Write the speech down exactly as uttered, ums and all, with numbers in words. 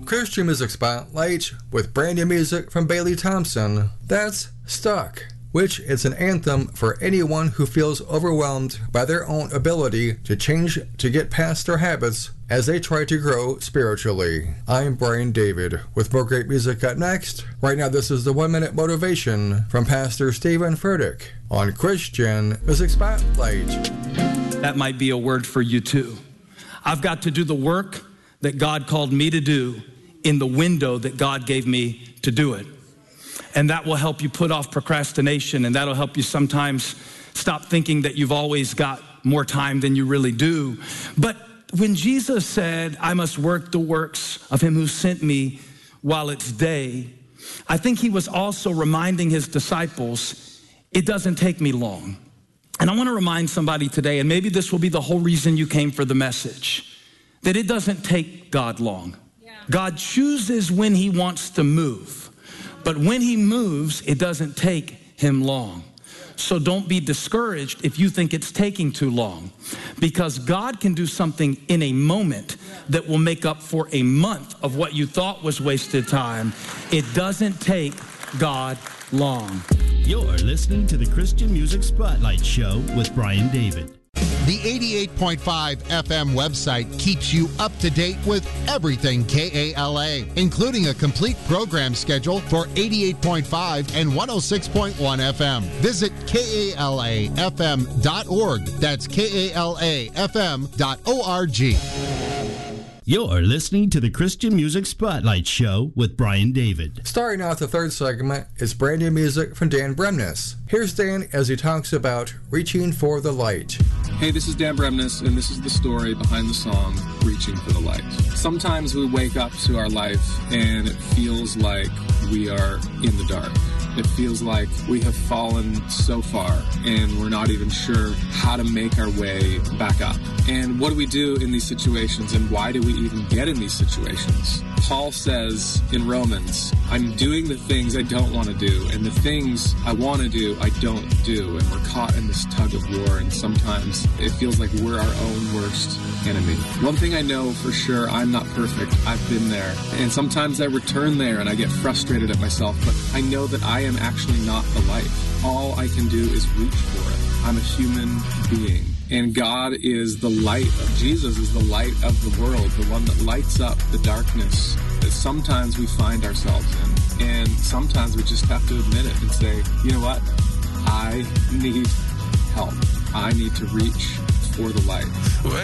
Christian Music Spotlight with brand new music from Bailey Thompson. That's Stuck, which is an anthem for anyone who feels overwhelmed by their own ability to change to get past their habits as they try to grow spiritually. I'm Brian David with more great music up next. Right now, this is the One Minute Motivation from Pastor Stephen Furtick on Christian Music Spotlight. That might be a word for you too. I've got to do the work that God called me to do in the window that God gave me to do it. And that will help you put off procrastination, and that'll help you sometimes stop thinking that you've always got more time than you really do. But when Jesus said, I must work the works of him who sent me while it's day, I think he was also reminding his disciples, it doesn't take me long. And I want to remind somebody today, and maybe this will be the whole reason you came for the message, that it doesn't take God long. Yeah. God chooses when he wants to move. But when he moves, it doesn't take him long. So don't be discouraged if you think it's taking too long, because God can do something in a moment that will make up for a month of what you thought was wasted time. It doesn't take God long. You're listening to the Christian Music Spotlight Show with Brian David. The eighty-eight point five F M website keeps you up to date with everything K A L A, including a complete program schedule for eighty-eight point five and one oh six point one F M. Visit K A L A F M dot org. That's K A L A F M dot org. You're listening to the Christian Music Spotlight Show with Brian David. Starting out the third segment is brand new music from Dan Bremnes. Here's Dan as he talks about reaching for the light. Hey, this is Dan Bremnes, and this is the story behind the song, Reaching for the Light. Sometimes we wake up to our life, and it feels like we are in the dark. It feels like we have fallen so far, and we're not even sure how to make our way back up. And what do we do in these situations, and why do we even get in these situations? Paul says in Romans, I'm doing the things I don't want to do, and the things I want to do, I don't do. And we're caught in this tug of war, and sometimes it feels like we're our own worst enemy. One thing I know for sure, I'm not perfect. I've been there. And sometimes I return there and I get frustrated at myself, but I know that I am actually not the light. All I can do is reach for it. I'm a human being. And God is the light of Jesus, is the light of the world, the one that lights up the darkness that sometimes we find ourselves in. And sometimes we just have to admit it and say, you know what? I need help. I need to reach for the light.